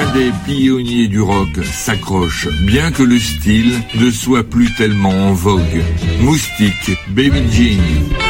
des pionniers du rock s'accroche, bien que le style ne soit plus tellement en vogue. Moustique, Baby Jean.